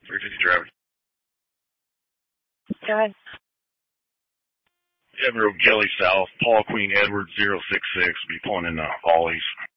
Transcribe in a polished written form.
350 traffic. Go ahead. Evan Road, Kelly South, Paul Queen Edward 066, be pulling in volleys.